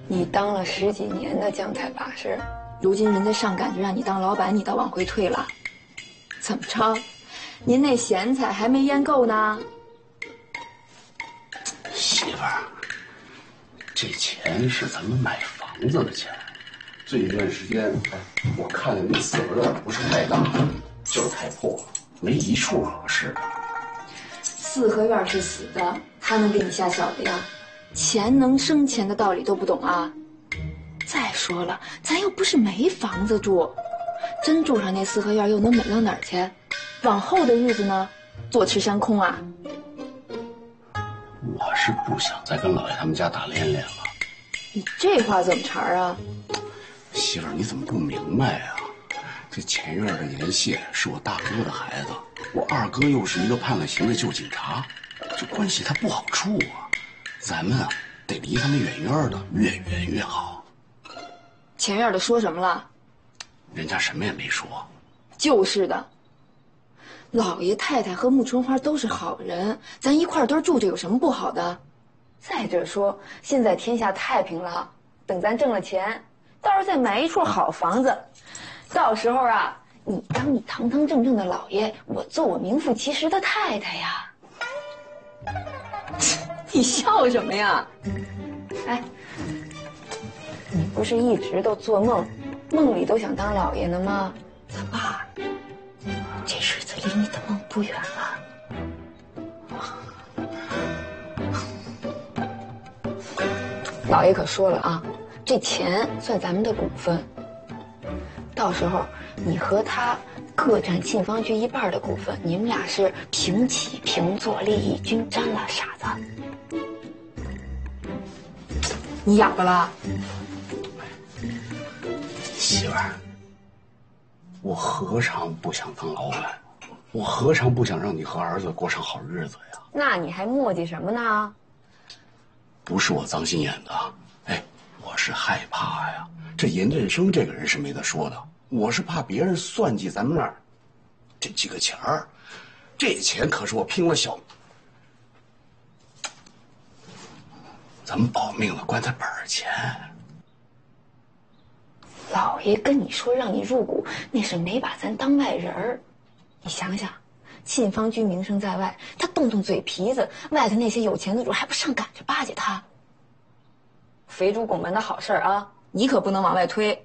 你当了10几年的将太把式，如今人家上赶着让你当老板，你倒往回退了，怎么着？您那咸菜还没腌够呢？ 媳妇儿，这钱是咱们买房子的钱。这一段时间，我看了那4合院不是太大，就是太破，没一处合适的。 4合院是死的，他能给你下小的呀？钱能生钱的道理都不懂啊！再说了，咱又不是没房子住，真住上那4合院又能美到哪儿去？往后的日子呢，坐吃山空啊！ 我是不想再跟老爷他们家打连连了。 你这话怎么茬啊？ 媳妇儿，你怎么不明白啊？这前院的严谢是我大哥的孩子，我二哥又是一个判了刑的旧警察，这关系他不好处啊。咱们啊，得离他们远远的，越远越好。 前院的说什么了？ 人家什么也没说。 就是的，老爷太太和穆春花都是好人，咱一块堆住着有什么不好的？再者说，现在天下太平了，等咱挣了钱，到时候再买一处好房子，到时候啊，你当你堂堂正正的老爷，我做我名副其实的太太呀。你笑什么呀？哎，你不是一直都做梦，梦里都想当老爷呢吗？咱爸，这日子离你的梦不远了。老爷可说了啊，这钱算咱们的股份，到时候你和他各占沁芳居1半的股份，你们俩是平起平坐，利益均沾了，傻子。你哑巴了？ 媳妇儿，我何尝不想当老板？我何尝不想让你和儿子过上好日子呀？ 那你还磨叽什么呢？ 不是我脏心眼的，哎，我是害怕呀。这严振生这个人是没得说的，我是怕别人算计咱们那儿这几个钱儿，这钱可是我拼了小，咱们保命了，关他本儿钱。 老爷跟你说让你入股，那是没把咱当外人儿。你想想，沁芳居名声在外，他动动嘴皮子，外头那些有钱的主还不上赶着巴结他？肥猪拱门的好事儿啊，你可不能往外推。